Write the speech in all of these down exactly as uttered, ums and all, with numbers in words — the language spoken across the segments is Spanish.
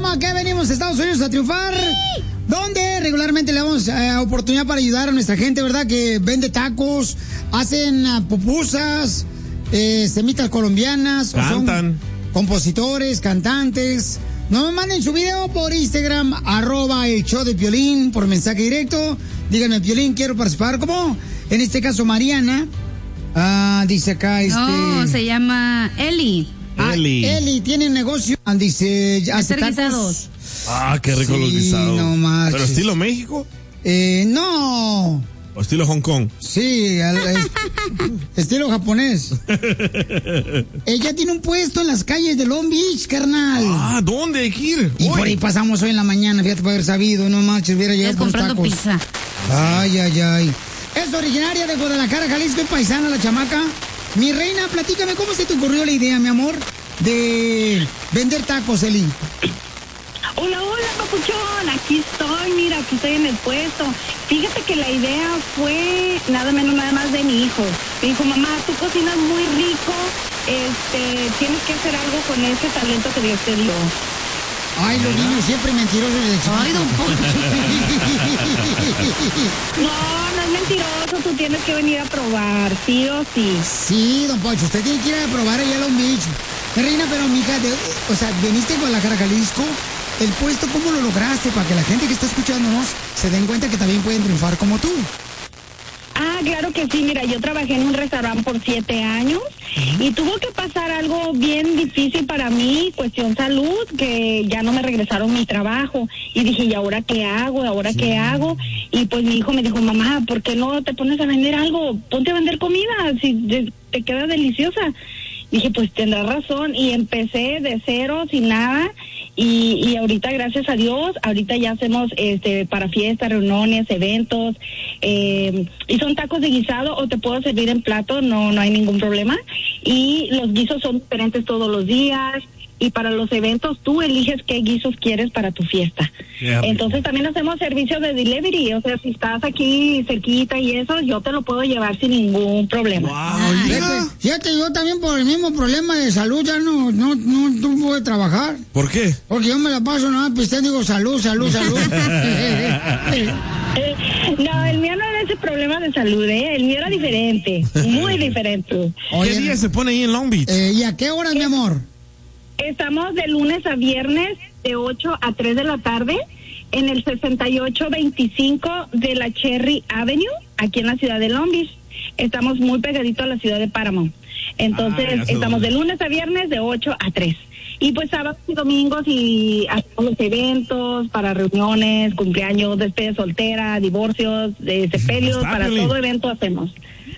llama ¿Qué venimos a Estados Unidos a triunfar? Sí. Donde regularmente le damos eh, oportunidad para ayudar a nuestra gente, ¿verdad? Que vende tacos, hacen uh, pupusas, eh, semitas colombianas. Cantan. O son compositores, cantantes. No me manden su video por Instagram, arroba el show de Piolín, por mensaje directo. Díganme, Piolín, quiero participar. ¿Cómo? En este caso, Mariana. Ah, dice acá este... No, se llama Eli. Ah, Eli. Eli tiene un negocio, dice, hace tacos. Ah, qué rico Sí, los guisados. no marches. ¿Pero estilo México? Eh, no. ¿O estilo Hong Kong? Sí, al, es, estilo japonés. Ella tiene un puesto en las calles de Long Beach, carnal. Ah, ¿dónde hay que ir? Y Uy. por ahí pasamos hoy en la mañana, fíjate, para haber sabido, no marches, hubiera llegado con los comprando tacos. pizza. Ay, ay, ay. Es originaria de Guadalajara, Jalisco, y paisana la chamaca. Mi reina, platícame, ¿cómo se te ocurrió la idea, mi amor, de vender tacos, Eli? Hola, hola, papuchón, aquí estoy, mira, aquí estoy en el puesto. Fíjate que la idea fue nada menos, nada más de mi hijo. Me dijo, mamá, tú cocinas muy rico, este, tienes que hacer algo con ese talento que Dios te dio. Ay, los niños siempre mentirosos de chiquito. Ay, don Poncho. No, no es mentiroso, tú tienes que venir a probar, sí o sí. Sí, don Poncho, usted tiene que ir a probar allá a Long Beach. Mi reina, pero mija, de, o sea, veniste a Guadalajara, Jalisco. El puesto, ¿cómo lo lograste? Para que la gente que está escuchándonos se den cuenta que también pueden triunfar como tú. Ah, claro que sí, mira, yo trabajé en un restaurante por siete años y tuvo que pasar algo bien difícil para mí, cuestión salud, que ya no me regresaron mi trabajo. Y dije, ¿y ahora qué hago? ¿Ahora sí. qué hago? Y pues mi hijo me dijo, mamá, ¿por qué no te pones a vender algo? Ponte a vender comida, si te queda deliciosa. Dije, pues tendrás razón, y empecé de cero, sin nada, y, y ahorita, gracias a Dios, ahorita ya hacemos este para fiestas, reuniones, eventos, eh, y son tacos de guisado, o te puedo servir en plato, no, no hay ningún problema, y los guisos son diferentes todos los días, y para los eventos tú eliges qué guisos quieres para tu fiesta. Yeah, Entonces también hacemos servicio de delivery, o sea, si estás aquí cerquita y eso, yo te lo puedo llevar sin ningún problema. Wow, fíjate, fíjate, yo también por el mismo problema de salud ya no, no, no, no puedo trabajar. ¿Por qué? Porque yo me la paso nada, pues te digo salud, salud, salud. No, el mío no era ese problema de salud, ¿eh? El mío era diferente, muy diferente. Oye, ¿qué día se pone ahí en Long Beach? Eh, ¿Y a qué horas, mi amor? Estamos de lunes a viernes de ocho a tres de la tarde en el sesenta y ocho veinticinco de la Cherry Avenue, aquí en la ciudad de Long Beach. Estamos muy pegaditos a la ciudad de Paramount. Entonces, ah, estamos de lunes a viernes de ocho a tres. Y pues sábados y domingos y hacemos los eventos para reuniones, cumpleaños, despedida soltera, divorcios, de sepelios, para Pili. Todo evento hacemos.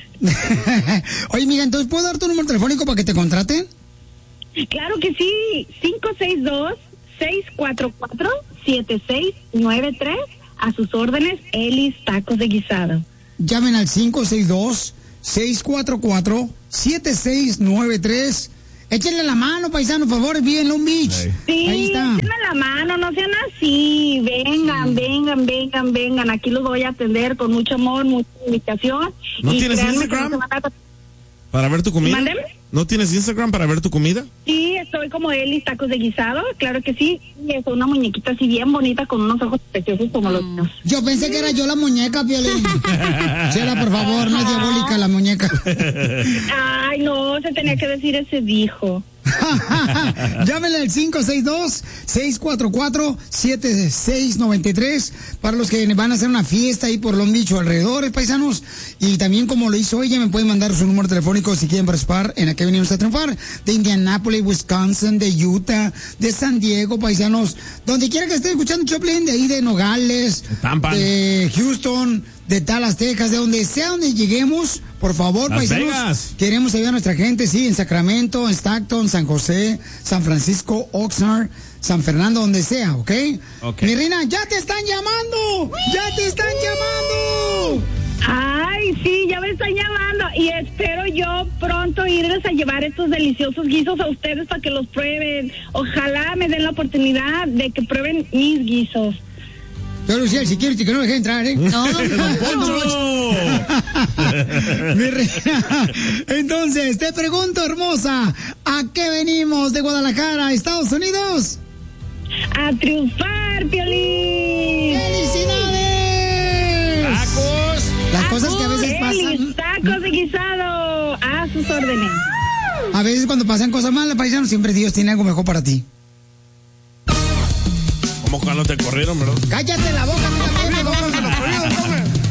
Oye, mira, entonces, ¿puedo dar tu número telefónico para que te contraten? Claro que sí, cinco seis dos, seis cuatro cuatro, siete seis nueve tres, a sus órdenes, Elis Tacos de Guisado. Llamen al cinco seis dos, seis cuatro cuatro, siete seis nueve tres. Échenle la mano, paisano, por favor, vive en Long Beach. Sí, ahí está. Échenle la mano, no sean así, vengan, sí. vengan, vengan, vengan, aquí los voy a atender con mucho amor, mucha invitación. ¿No tienes Instagram? A... ¿Para ver tu comida? Mándeme. ¿No tienes Instagram para ver tu comida? Sí, estoy como Elis Tacos de Guisado, claro que sí. Y es una muñequita así bien bonita con unos ojos preciosos como los míos. Yo pensé que era yo la muñeca, Piolín. Chela, por favor, no es diabólica la muñeca. Ay, no, se tenía que decir ese dijo. Llámenle al cinco seis dos, seis cuatro cuatro, siete seis nueve tres para los que van a hacer una fiesta ahí por Long Beach o alrededor, paisanos. Y también, como lo hizo ella, me pueden mandar su número telefónico si quieren participar en Aquí Venimos a Triunfar, de Indianápolis, Wisconsin, de Utah, de San Diego, paisanos, donde quiera que estén escuchando Choplin, de ahí de Nogales, Tampa, de Houston, de Dallas, Texas, de donde sea donde lleguemos, por favor, Las paisanos, Vegas. Queremos ayudar a nuestra gente, sí, en Sacramento, en Stockton, San José, San Francisco, Oxnard, San Fernando, donde sea, ¿ok? okay. Mi reina, ya te están llamando, ya te están llamando. Ay, sí, ya me están llamando y espero yo pronto irles a llevar estos deliciosos guisos a ustedes para que los prueben. Ojalá me den la oportunidad de que prueben mis guisos. Yo, Lucía, el security, que no me deje entrar, ¿eh? No, don Poncho. Mi reina. Entonces, te pregunto, hermosa, ¿a qué venimos de Guadalajara, Estados Unidos? a triunfar, Piolín. ¡Felicidades! ¡Tacos! Las cosas que a veces Feliz, pasan. tacos de guisado, a sus órdenes. A veces cuando pasan cosas malas, paisanos, siempre Dios tiene algo mejor para ti. Como cuando te corrieron, ¿verdad? ¡Cállate la boca! ¡No, ¡No, no, no, no, no, no, no, no, no.